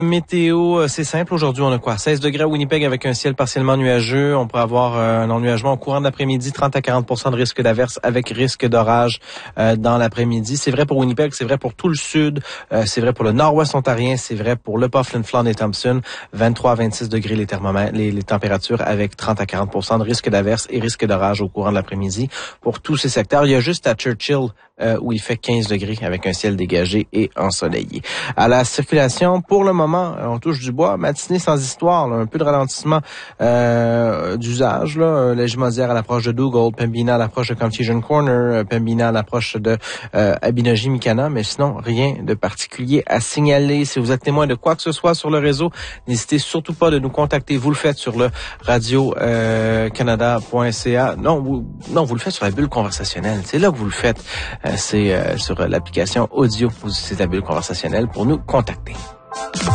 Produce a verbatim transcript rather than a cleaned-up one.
Météo, c'est simple. Aujourd'hui, on a quoi? seize degrés à Winnipeg avec un ciel partiellement nuageux. On pourrait avoir un ennuagement au courant de l'après-midi, trente à quarante pour cent de risque d'averse avec risque d'orage euh, dans l'après-midi. C'est vrai pour Winnipeg, c'est vrai pour tout le sud, euh, c'est vrai pour le nord-ouest ontarien, c'est vrai pour le pas, Flin Flon et Thompson. vingt-trois à vingt-six degrés les thermomètres, les, les températures avec trente à quarante pour cent de risque d'averse et risque d'orage au courant de l'après-midi. Pour tous ces secteurs, il y a juste à Churchill euh, où il fait quinze degrés avec un ciel dégagé et ensoleillé. À la circulation, pour le moment, on touche du bois, matinée sans histoire, là, un peu de ralentissement euh, d'usage. Là, la Jumosière à l'approche de Dougal, Pembina à l'approche de Confusion Corner, Pembina à l'approche de euh, Abinogi-Mikana, mais sinon, rien de particulier à signaler. Si vous êtes témoin de quoi que ce soit sur le réseau, n'hésitez surtout pas de nous contacter. Vous le faites sur le radio canada point c a. Non, vous, non, vous le faites sur la bulle conversationnelle. C'est là que vous le faites. Euh, c'est euh, sur l'application audio. Vous utilisez la bulle conversationnelle pour nous contacter.